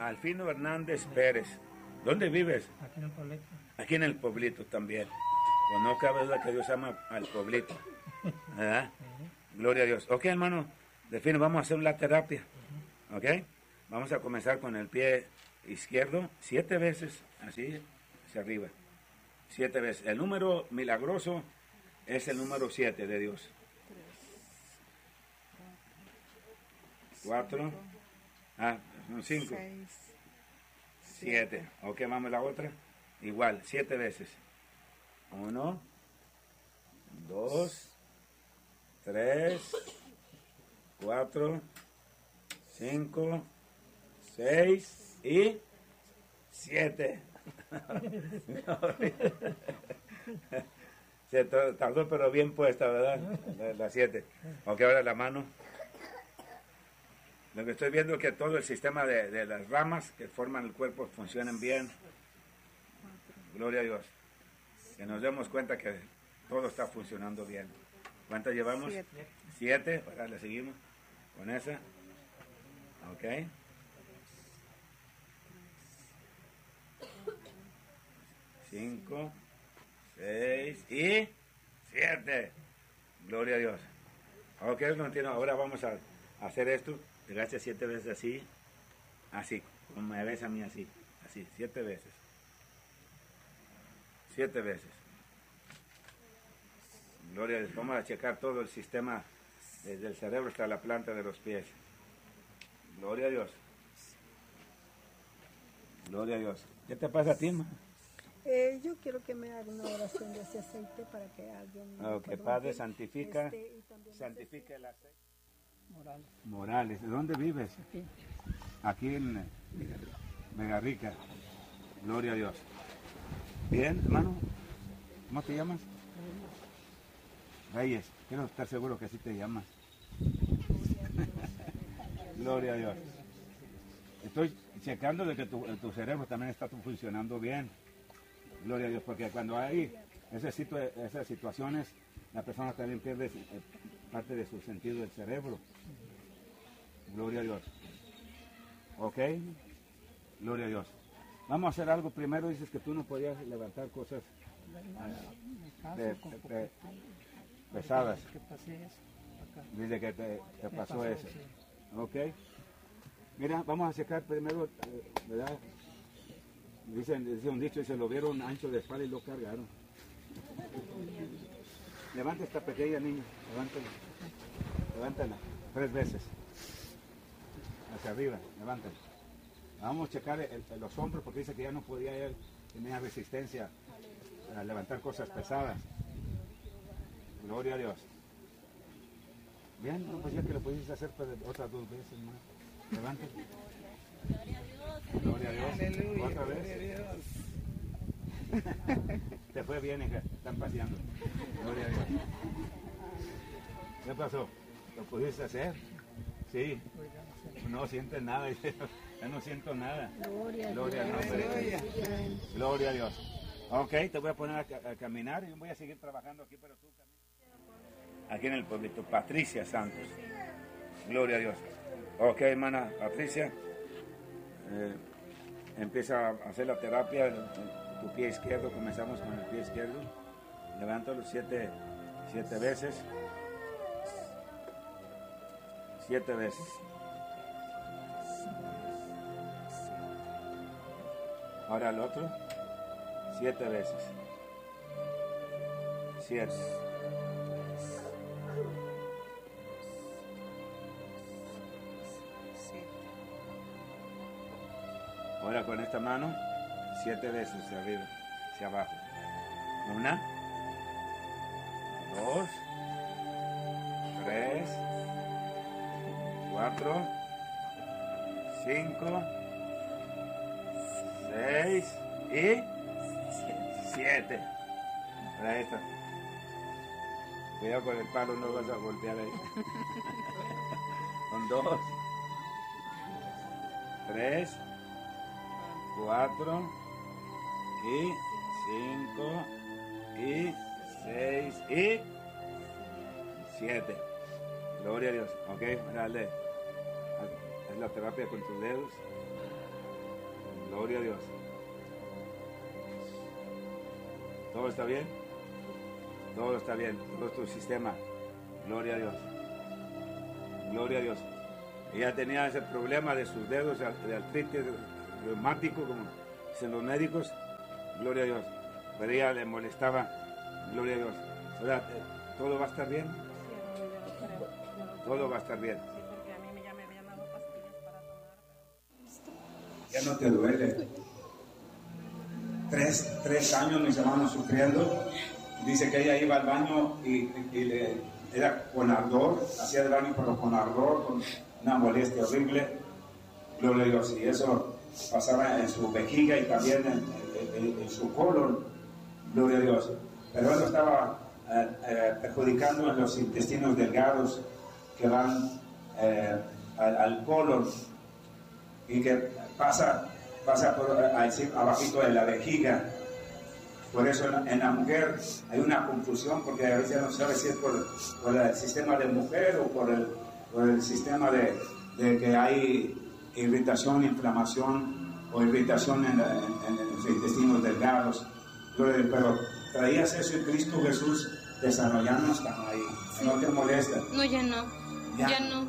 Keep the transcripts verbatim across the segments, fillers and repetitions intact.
Alfino Hernández Pérez. ¿Dónde vives? Aquí en el pueblito. Aquí en el pueblito también. Pues no cabe duda que Dios ama al pueblito. ¿Verdad? Uh-huh. Gloria a Dios. Ok, hermano, Delfino, vamos a hacer la terapia. Uh-huh. Ok. Vamos a comenzar con el pie izquierdo, siete veces, así, hacia arriba. Siete veces. El número milagroso es el número siete de Dios. Cuatro. Ah, cinco. Siete. Ok, vamos a la otra. Igual, siete veces. Uno, dos, tres, cuatro, cinco, seis y siete. Se tardó, pero bien puesta, ¿verdad? La siete. Ok, ahora la mano. Lo que estoy viendo es que todo el sistema de, de las ramas que forman el cuerpo funcionan bien. Gloria a Dios. Que nos demos cuenta que todo está funcionando bien. ¿Cuántas llevamos? Siete. Siete. Ahora le seguimos con esa. Ok. Cinco, seis y siete. Gloria a Dios. Ok, no entiendo. Ahora vamos a hacer esto. Gracias siete veces así. Así. Como me ves a mí así. Así. Siete veces. Siete veces. Gloria a Dios. Vamos a checar todo el sistema desde el cerebro hasta la planta de los pies. Gloria a Dios. Gloria a Dios. ¿Qué te pasa a ti, ma? Eh, yo quiero que me haga una oración de ese aceite para que alguien... Ok, Padre, santifica, este, santifica el aceite. Morales. Morales. ¿De dónde vives? Aquí. Aquí en Megarrica. Gloria a Dios. Bien, hermano. ¿Cómo te llamas? Reyes. Quiero estar seguro que así te llamas. Gloria a Dios. Estoy checando de que tu, tu cerebro también está funcionando bien. Gloria a Dios, porque cuando hay esas, situ esas situaciones, la persona también pierde parte de su sentido del cerebro. Gloria a Dios. ¿Ok? Gloria a Dios. Vamos a hacer algo. Primero dices que tú no podías levantar cosas uh, de, de, de, pesadas. Dice que te, te pasó eso. ¿Ok? Mira, vamos a checar primero, ¿verdad? Dicen, dice un dicho, dice, lo vieron ancho de espalda y lo cargaron. Levanta esta pequeña niña, levántala. Levántala, tres veces. Hacia arriba, levántala. Vamos a checar el, el, los hombros porque dice que ya no podía él, tenía resistencia a levantar cosas pesadas. Gloria a Dios. Bien, no, pues ya que lo pudiste hacer pues, otras dos veces más. Levántala. Gloria a Dios. Aleluya. Otra vez. Gloria a Dios. Te fue bien, hija. Están paseando. Gloria a Dios. ¿Qué pasó? ¿Lo pudiste hacer? Sí. No sientes nada. Ya no siento nada. Gloria, Gloria a Dios. Gloria. Gloria a Dios. Ok, te voy a poner a, a caminar y voy a seguir trabajando aquí, pero tú caminas. Aquí en el pueblito. Patricia Santos. Gloria a Dios. Ok, hermana Patricia. Eh, empieza a hacer la terapia, el, el, tu pie izquierdo, comenzamos con el pie izquierdo, levántalo siete, siete veces, siete veces, ahora el otro, siete veces, siete, ahora con esta mano, siete veces hacia arriba, hacia abajo. Una, dos, tres, cuatro, cinco, seis y siete. Para esta. Cuidado con el palo, no vas a golpear ahí. Con dos, tres, cuatro y cinco y seis y siete. Gloria a Dios. Ok, dale. Es la terapia con tus dedos. Gloria a Dios. ¿Todo está bien? Todo está bien, todo tu sistema. Gloria a Dios. Gloria a Dios. Ella tenía ese problema de sus dedos, de artritis reumático, como dicen los médicos. Gloria a Dios. Pero ella le molestaba. Gloria a Dios. Ahora, ¿todo va a estar bien? Todo va a estar bien. Sí, porque a mí ya me habían dado pastillas para tomar. Ya no te duele. Tres, tres años mis hermanos sufriendo. Dice que ella iba al baño y, y le, era con ardor, hacía el baño pero con ardor, con una molestia horrible. Gloria a Dios. Y eso pasaba en su vejiga y también en, en, en su colon. Gloria a Dios. Pero eso estaba eh, eh, perjudicando en los intestinos delgados que van eh, al, al colon y que pasa, pasa por eh, abajito de la vejiga. Por eso en, en la mujer hay una confusión, porque a veces no sabe si es por, por el sistema de mujer o por el, por el sistema de, de que hay irritación, inflamación o irritación en, la, en, en los intestinos delgados. Pero traías eso en Cristo Jesús, desarrollándonos ahí. Sí. ¿No te molesta? No, ya no. Ya, ya no.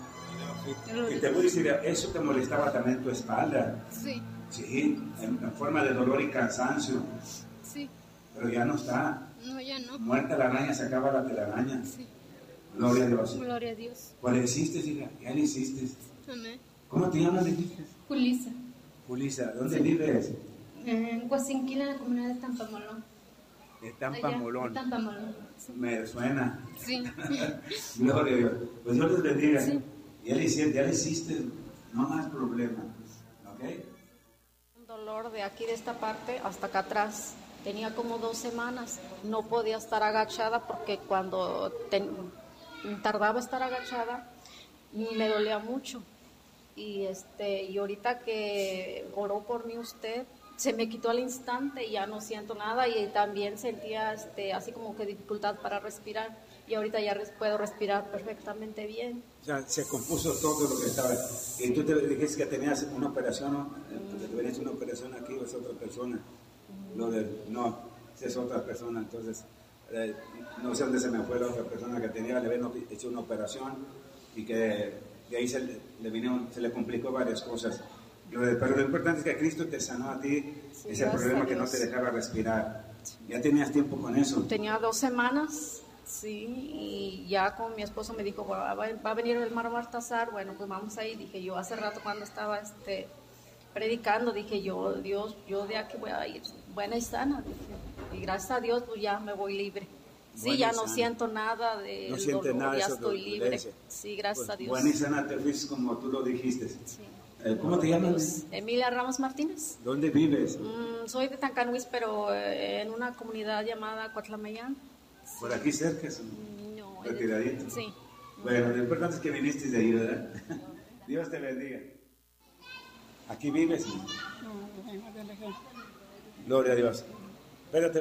Y te voy a decir, eso te molestaba también tu espalda. Sí. Sí, en, en forma de dolor y cansancio. Sí. Pero ya no está. No, ya no. Muerta la araña, se acaba la telaraña. Sí. Gloria a Dios. Gloria a Dios. Pues le hiciste, hija, ya le hiciste. Amén. ¿Cómo te llamas, dijiste? Julisa. Julisa, ¿dónde Sí. vives? En Guacinquila, en la comunidad de Tampamolón. De Tampamolón. Tampamolón. Sí. Me suena. Sí. Gloria a Dios. Pues Dios les bendiga. Sí. Ya le hiciste, ya le hiciste, no más problema. ¿Ok? Un dolor de aquí de esta parte hasta acá atrás. Tenía como dos semanas. No podía estar agachada porque cuando ten, tardaba estar agachada me dolía mucho. Y este y ahorita que oró por mí usted, se me quitó al instante y ya no siento nada, y también sentía este así como que dificultad para respirar, y ahorita ya res, puedo respirar perfectamente bien. O sea, se compuso todo lo que estaba. Y tú te dijiste que tenías una operación, ¿no? Mm. Que tenías una operación aquí, o es otra persona. Mm. No, de, no, es otra persona, entonces eh, no sé dónde se me fue la otra persona que tenía, le habían hecho una operación y que de ahí se le, le vinieron, se le complicó varias cosas. Pero lo importante es que Cristo te sanó a ti, sí, ese problema que no te dejaba respirar. ¿Ya tenías tiempo con eso? Tenía dos semanas, sí, y ya con mi esposo me dijo, va, va a venir el hermano Baltasar, bueno, pues vamos ahí. Dije yo, hace rato cuando estaba este, predicando, dije yo, Dios, yo de aquí voy a ir buena y sana. Dije, y gracias a Dios, pues ya me voy libre. Sí, buena ya no sana. Siento nada de no dolor, nada, ya estoy libre. Sí, gracias pues, a Dios. Buena y sana te fuiste como tú lo dijiste. Sí. ¿Cómo te llamas? Emilia Ramos Martínez. ¿Dónde vives? Mm, soy de Tancanhuiz, pero eh, en una comunidad llamada Cuatlamayán. Sí. ¿Por aquí cerca? No. ¿Retiradito? De... Sí. Bueno, lo importante es que viniste de ahí, ¿verdad? Dios te bendiga. ¿Aquí vives? No, vengo de León. Gloria a Dios. Espérate.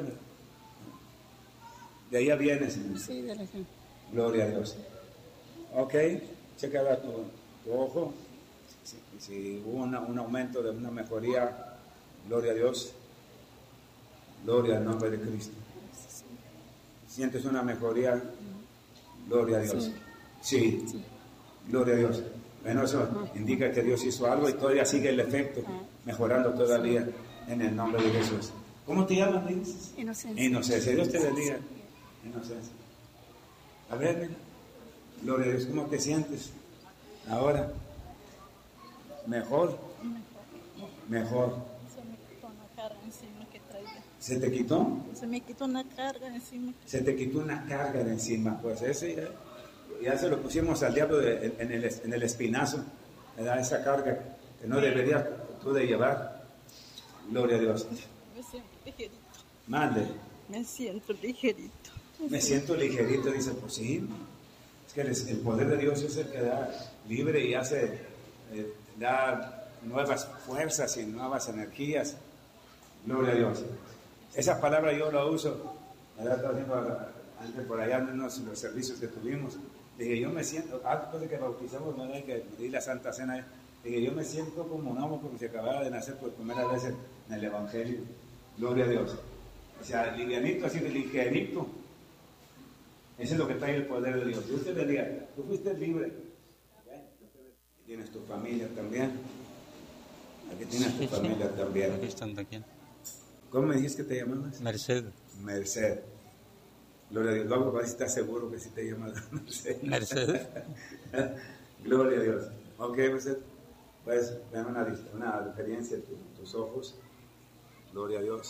De allá vienes. Sí, de León. Gloria a Dios. Ok, checa tu, tu ojo. Si, si hubo una, un aumento de una mejoría, gloria a Dios, gloria al nombre de Cristo. ¿Sientes una mejoría? Gloria a Dios. Sí, sí. Sí. Gloria a Dios. Bueno, eso uh-huh. indica que Dios hizo algo y todavía sigue el efecto, mejorando todavía en el nombre de Jesús. ¿Cómo te llamas? Inocencia. Inocencia. Dios te bendiga. Inocencia. A ver, mira. Gloria a Dios, ¿cómo te sientes ahora? ¿Mejor? Mejor. Se me quitó una carga encima que traía. ¿Se te quitó? Se me quitó una carga encima. Se te quitó una carga de encima. Pues ese ya, ya se lo pusimos al diablo de, en, el, en el espinazo. ¿Verdad? Esa carga que no deberías tú de llevar. Gloria a Dios. Me siento ligerito. Mande. Me siento ligerito. Me, Me siento ligerito. Dice, pues sí. Es que el, el poder de Dios es el que da libre y hace... Eh, da nuevas fuerzas y nuevas energías. Gloria a Dios. Esa palabra yo la uso. Estaba haciendo antes por allá en unos los servicios que tuvimos. Dije, yo me siento, después de que bautizamos, ¿no? Que di la Santa Cena, Dije, yo me siento como un amo como si acabara de nacer por primera vez en, en el Evangelio. Gloria a Dios. O sea, livianito, así de ligerito. Eso es lo que trae el poder de Dios. Dios te bendiga. Tú fuiste libre. Tienes tu familia también. Aquí tienes tu sí, familia sí. también. Aquí están también. ¿Cómo me dijiste que te llamabas? Merced. Merced. Gloria a Dios. Luego, a ver si estás seguro que sí te llamas Merced. Merced. Gloria a Dios. Ok, Merced. Pues, ven una, una diferencia en tu, tus ojos. Gloria a Dios.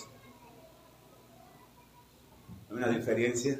Una diferencia.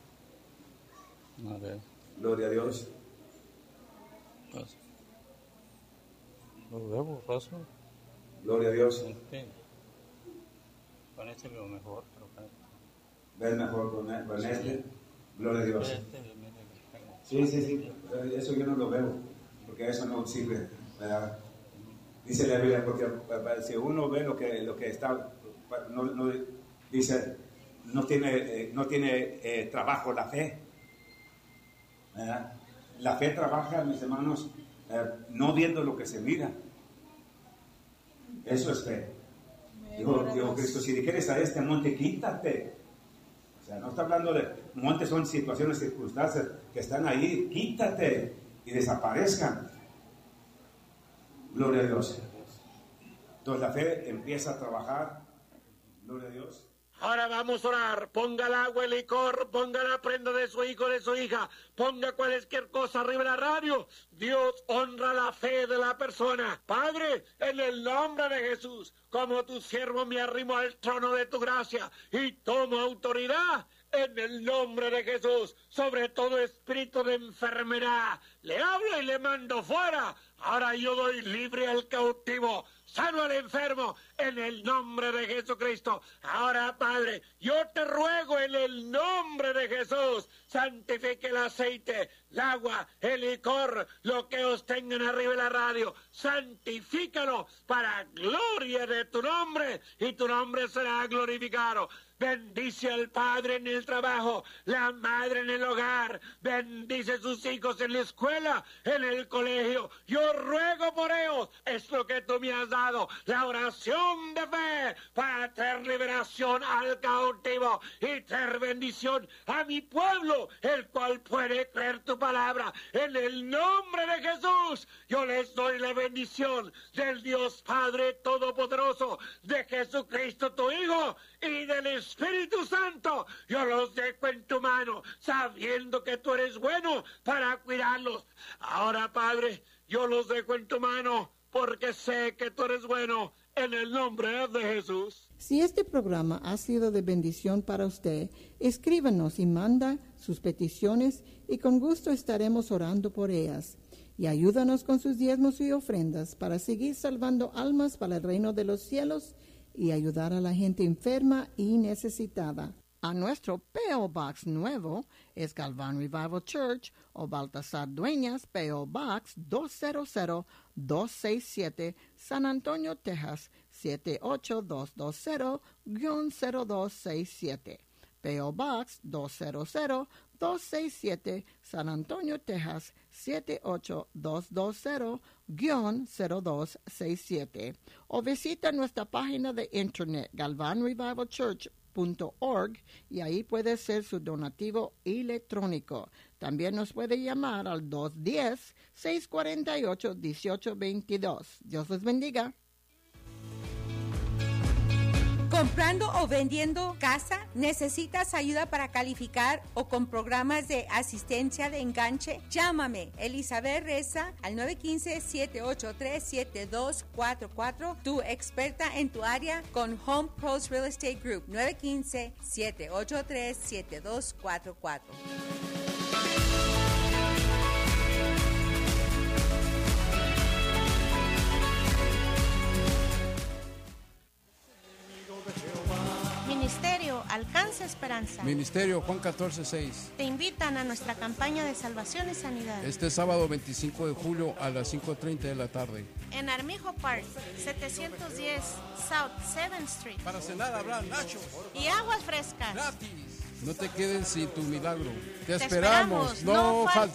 A ver. Gloria a Dios. Pues, lo veo borroso. Gloria a Dios. Este, con este veo mejor. Pero con este. ¿Ves mejor con, con sí. este? Gloria a Dios. Este, sí, sí, sí. Eso yo no lo veo. Porque eso no sirve. ¿Verdad? Dice la Biblia, porque si uno ve lo que, lo que está, no, no, dice, no tiene, eh, no tiene eh, trabajo la fe. ¿Verdad? La fe trabaja, mis hermanos, eh, no viendo lo que se mira. Eso es fe. Dijo, dijo Cristo, si dijeres a este monte, quítate. O sea, no está hablando de montes, son situaciones, circunstancias que están ahí, quítate y desaparezcan. Gloria a Dios. Entonces la fe empieza a trabajar. Gloria a Dios. Ahora vamos a orar. Ponga el agua, el licor, ponga la prenda de su hijo, de su hija, ponga cualquier cosa arriba de la radio. Dios honra la fe de la persona. Padre, en el nombre de Jesús, como tu siervo me arrimo al trono de tu gracia y tomo autoridad en el nombre de Jesús sobre todo espíritu de enfermedad. Le hablo y le mando fuera. Ahora yo doy libre al cautivo, sano al enfermo, en el nombre de Jesucristo. Ahora, Padre, yo te ruego en el nombre de Jesús, santifique el aceite, el agua, el licor, lo que os tengan arriba de la radio, santifícalo para gloria de tu nombre, y tu nombre será glorificado. Bendice al padre en el trabajo, la madre en el hogar, bendice a sus hijos en la escuela, en el colegio. Yo ruego por ellos, es lo que tú me has dado, la oración de fe para traer liberación al cautivo y traer bendición a mi pueblo, el cual puede creer tu palabra. En el nombre de Jesús, yo les doy la bendición del Dios Padre Todopoderoso, de Jesucristo tu Hijo y del Espíritu Santo. Yo los dejo en tu mano, sabiendo que tú eres bueno para cuidarlos. Ahora, Padre, yo los dejo en tu mano, porque sé que tú eres bueno, en el nombre de Jesús. Si este programa ha sido de bendición para usted, escríbanos y manda sus peticiones y con gusto estaremos orando por ellas. Y ayúdanos con sus diezmos y ofrendas para seguir salvando almas para el reino de los cielos y ayudar a la gente enferma y necesitada. A nuestro P O Box nuevo es Galván Revival Church o Baltasar Dueñas, P O Box dos cero cero dos seis siete, San Antonio, Texas siete ocho dos dos cero cero dos seis siete. P O Box dos cero cero dos seis siete, San Antonio, Texas siete ocho dos dos cero cero dos seis siete. O visita nuestra página de internet galvan revival church punto org y ahí puede hacer su donativo electrónico. También nos puede llamar al dos uno cero, seis cuatro ocho, uno ocho dos dos. Dios les bendiga. ¿Comprando o vendiendo casa? ¿Necesitas ayuda para calificar o con programas de asistencia de enganche? Llámame, Elizabeth Reza, al nueve uno cinco, siete ocho tres, siete dos cuatro cuatro, tu experta en tu área con Home Pros Real Estate Group, nueve uno cinco, siete ocho tres, siete dos cuatro cuatro. Ministerio Alcanza Esperanza. Ministerio Juan catorce seis. Te invitan a nuestra campaña de salvación y sanidad. Este sábado veinticinco de julio a las cinco treinta de la tarde. En Armijo Park, setecientos diez South seventh Street. Para cenar habrá nachos. Y aguas frescas. Gratis. No te quedes sin tu milagro. Te, Te esperamos. esperamos. No, No faltes.